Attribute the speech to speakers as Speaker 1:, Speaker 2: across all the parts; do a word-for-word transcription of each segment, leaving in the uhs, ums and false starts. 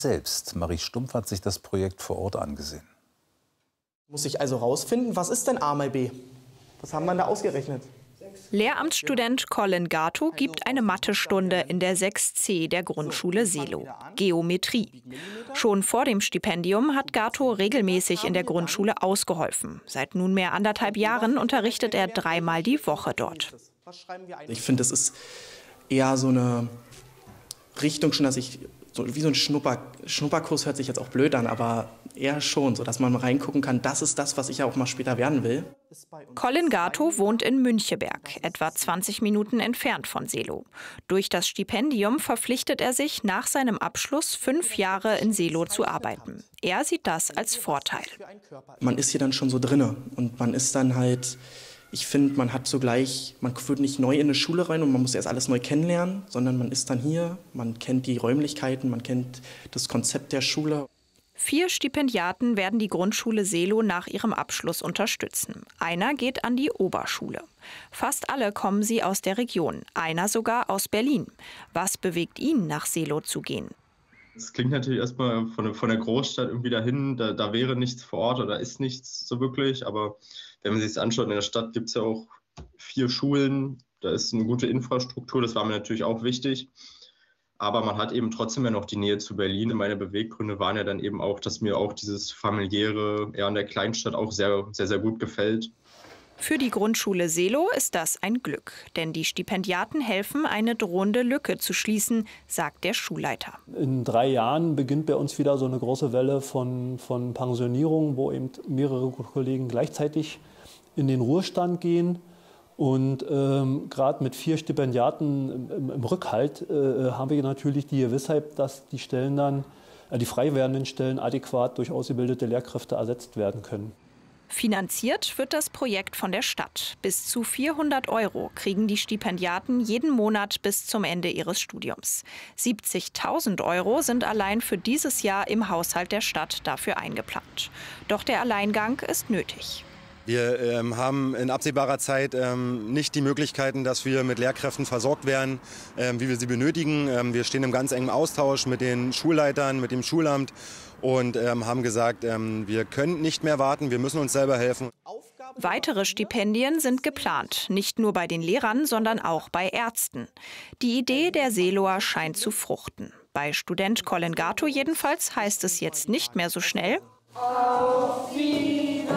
Speaker 1: Selbst, Marie Stumpf, hat sich das Projekt vor Ort angesehen.
Speaker 2: Muss ich also rausfinden, was ist denn A mal B? Was haben wir da ausgerechnet?
Speaker 3: Lehramtsstudent Colin Gato gibt eine Mathestunde in der sechs C der Grundschule Seelow. Geometrie. Schon vor dem Stipendium hat Gato regelmäßig in der Grundschule ausgeholfen. Seit nunmehr anderthalb Jahren unterrichtet er dreimal die Woche dort.
Speaker 2: Ich finde, es ist eher so eine Richtung schon, dass ich, so wie so ein Schnupper, Schnupperkurs hört sich jetzt auch blöd an, aber eher schon, so dass man mal reingucken kann, das ist das, was ich ja auch mal später werden will.
Speaker 3: Colin Gato wohnt in Müncheberg, etwa zwanzig Minuten entfernt von Seelow. Durch das Stipendium verpflichtet er sich, nach seinem Abschluss fünf Jahre in Seelow zu arbeiten. Er sieht das als Vorteil.
Speaker 2: Man ist hier dann schon so drinne und man ist dann halt, ich finde, man hat sogleich, man wird nicht neu in eine Schule rein und man muss erst alles neu kennenlernen, sondern man ist dann hier, man kennt die Räumlichkeiten, man kennt das Konzept der Schule.
Speaker 3: Vier Stipendiaten werden die Grundschule Seelow nach ihrem Abschluss unterstützen. Einer geht an die Oberschule. Fast alle kommen sie aus der Region, einer sogar aus Berlin. Was bewegt ihn, nach Seelow zu gehen?
Speaker 4: Es klingt natürlich erstmal von, von der Großstadt irgendwie dahin, da, da wäre nichts vor Ort oder ist nichts so wirklich. Aber wenn man sich das anschaut, in der Stadt gibt es ja auch vier Schulen, da ist eine gute Infrastruktur, das war mir natürlich auch wichtig. Aber man hat eben trotzdem ja noch die Nähe zu Berlin. Meine Beweggründe waren ja dann eben auch, dass mir auch dieses familiäre eher in der Kleinstadt auch sehr, sehr, sehr gut gefällt.
Speaker 3: Für die Grundschule Seelow ist das ein Glück. Denn die Stipendiaten helfen, eine drohende Lücke zu schließen, sagt der Schulleiter.
Speaker 5: In drei Jahren beginnt bei uns wieder so eine große Welle von, von Pensionierungen, wo eben mehrere Kollegen gleichzeitig in den Ruhestand gehen. Und ähm, gerade mit vier Stipendiaten im, im Rückhalt äh, haben wir natürlich die Gewissheit, dass die Stellen dann, äh, die frei werdenden Stellen adäquat durch ausgebildete Lehrkräfte ersetzt werden können.
Speaker 3: Finanziert wird das Projekt von der Stadt. Bis zu vierhundert Euro kriegen die Stipendiaten jeden Monat bis zum Ende ihres Studiums. siebzigtausend Euro sind allein für dieses Jahr im Haushalt der Stadt dafür eingeplant. Doch der Alleingang ist nötig.
Speaker 6: Wir ähm, haben in absehbarer Zeit ähm, nicht die Möglichkeiten, dass wir mit Lehrkräften versorgt werden, ähm, wie wir sie benötigen. Ähm, wir stehen im ganz engen Austausch mit den Schulleitern, mit dem Schulamt und ähm, haben gesagt, ähm, wir können nicht mehr warten, wir müssen uns selber helfen.
Speaker 3: Weitere Stipendien sind geplant, nicht nur bei den Lehrern, sondern auch bei Ärzten. Die Idee der Seelower scheint zu fruchten. Bei Student Colin Gato jedenfalls heißt es jetzt nicht mehr so schnell: Auf Wiedersehen,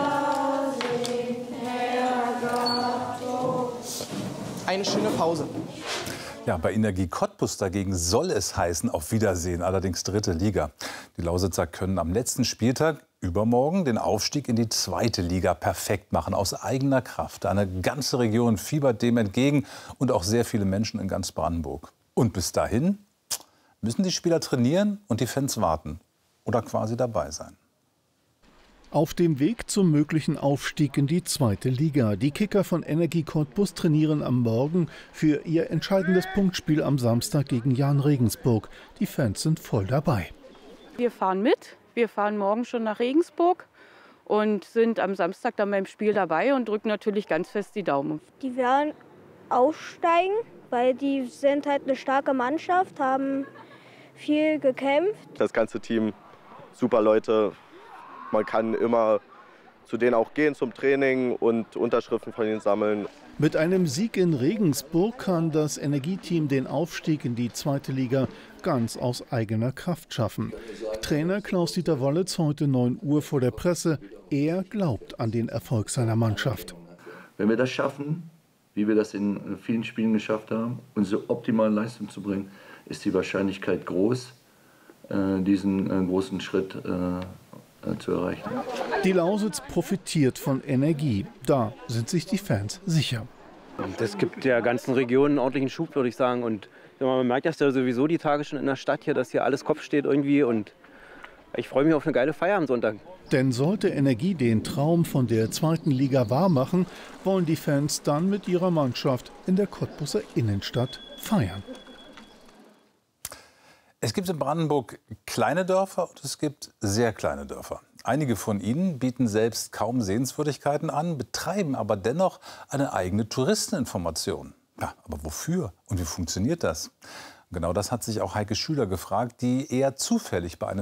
Speaker 2: Herr Gato. Eine schöne Pause.
Speaker 1: Ja, bei Energie Cottbus dagegen soll es heißen, auf Wiedersehen, allerdings dritte Liga. Die Lausitzer können am letzten Spieltag übermorgen den Aufstieg in die zweite Liga perfekt machen, aus eigener Kraft. Eine ganze Region fiebert dem entgegen und auch sehr viele Menschen in ganz Brandenburg. Und bis dahin müssen die Spieler trainieren und die Fans warten oder quasi dabei sein.
Speaker 7: Auf dem Weg zum möglichen Aufstieg in die zweite Liga. Die Kicker von Energie Cottbus trainieren am Morgen für ihr entscheidendes Punktspiel am Samstag gegen Jahn Regensburg. Die Fans sind voll dabei.
Speaker 8: Wir fahren mit. Wir fahren morgen schon nach Regensburg und sind am Samstag dann beim Spiel dabei und drücken natürlich ganz fest die Daumen.
Speaker 9: Die werden aufsteigen, weil die sind halt eine starke Mannschaft, haben viel gekämpft.
Speaker 10: Das ganze Team, super Leute. Man kann immer zu denen auch gehen zum Training und Unterschriften von ihnen sammeln.
Speaker 7: Mit einem Sieg in Regensburg kann das Energieteam den Aufstieg in die zweite Liga ganz aus eigener Kraft schaffen. Trainer Klaus-Dieter Wollitz heute neun Uhr vor der Presse. Er glaubt an den Erfolg seiner Mannschaft.
Speaker 11: Wenn wir das schaffen, wie wir das in vielen Spielen geschafft haben, unsere optimale Leistung zu bringen, ist die Wahrscheinlichkeit groß, diesen großen Schritt zu erreichen.
Speaker 7: Die Lausitz profitiert von Energie. Da sind sich die Fans sicher.
Speaker 12: Das gibt der ganzen Region einen ordentlichen Schub, würde ich sagen. Und man merkt das ja sowieso die Tage schon in der Stadt hier, dass hier alles Kopf steht irgendwie. Und ich freue mich auf eine geile Feier am Sonntag.
Speaker 7: Denn sollte Energie den Traum von der zweiten Liga wahrmachen, wollen die Fans dann mit ihrer Mannschaft in der Cottbuser Innenstadt feiern.
Speaker 1: Es gibt in Brandenburg kleine Dörfer und es gibt sehr kleine Dörfer. Einige von ihnen bieten selbst kaum Sehenswürdigkeiten an, betreiben aber dennoch eine eigene Touristeninformation. Ja, aber wofür und wie funktioniert das? Genau das hat sich auch Heike Schüler gefragt, die eher zufällig bei einem